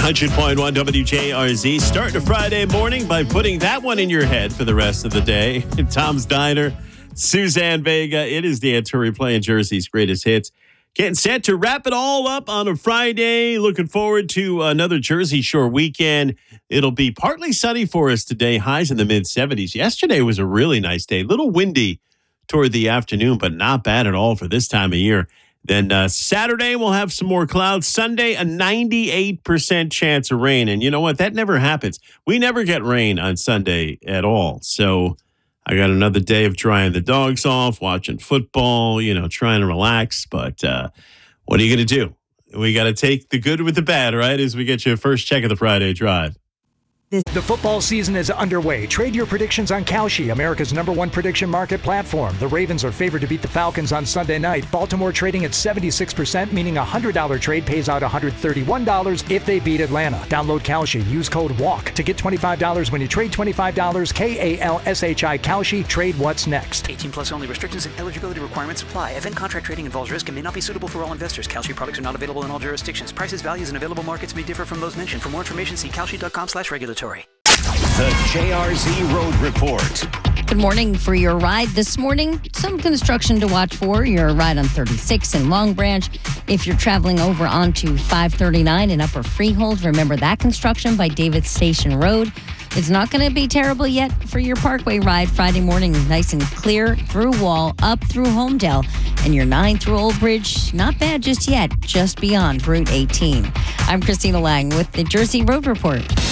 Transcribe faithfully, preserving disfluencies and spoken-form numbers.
hundred point one W J R Z. Starting a Friday morning by putting that one in your head for the rest of the day. Tom's Diner, Suzanne Vega. It is Dan Turry playing Jersey's greatest hits. Getting set to wrap it all up on a Friday. Looking forward to another Jersey Shore weekend. It'll be partly sunny for us today. Highs in the mid seventies. Yesterday was a really nice day. A little windy toward the afternoon, but not bad at all for this time of year. Then uh, Saturday, we'll have some more clouds. Sunday, a ninety-eight percent chance of rain. And you know what? That never happens. We never get rain on Sunday at all. So I got another day of drying the dogs off, watching football, you know, trying to relax. But uh, what are you going to do? We got to take the good with the bad, right, as we get you a first check of the Friday drive. The football season is underway. Trade your predictions on Kalshi, America's number one prediction market platform. The Ravens are favored to beat the Falcons on Sunday night. Baltimore trading at seventy-six percent, meaning a one hundred dollars trade pays out one hundred thirty-one dollars if they beat Atlanta. Download Kalshi. Use code WALK to get twenty-five dollars when you trade twenty-five dollars. K A L S H I Kalshi. Trade what's next. eighteen plus only. Restrictions and eligibility requirements apply. Event contract trading involves risk and may not be suitable for all investors. Kalshi products are not available in all jurisdictions. Prices, values, and available markets may differ from those mentioned. For more information, see kalshi.com slash regulatory. The J R Z Road Report. Good morning. For your ride this morning, some construction to watch for. Your ride on thirty-six in Long Branch. If you're traveling over onto five thirty-nine in Upper Freehold, remember that construction by David Station Road. It's not going to be terrible yet for your Parkway ride Friday morning. Nice and clear through Wall, up through Homedale. And your nine through Old Bridge, not bad just yet, just beyond Route eighteen. I'm Christina Lang with the Jersey Road Report.